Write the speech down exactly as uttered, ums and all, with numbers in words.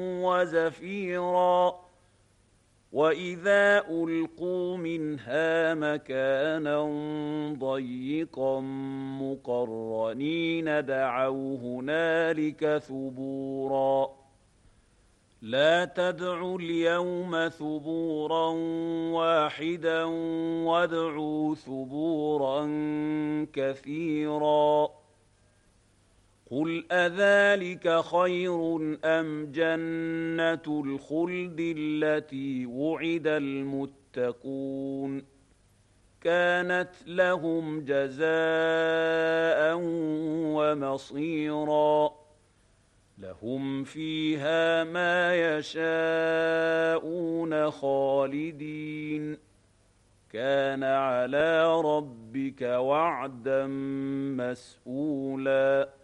وزفيرا وإذا ألقوا منها مكانا ضيقا مقرنين دعوا هنالك ثبورا لا تدعوا اليوم ثبورا واحدا وادعوا ثبورا كثيرا قل أذلك خير أم جنة الخلد التي وعد المتقون كانت لهم جزاء ومصيرا لهم فيها ما يشاءون خالدين كان على ربك وعدا مسئولا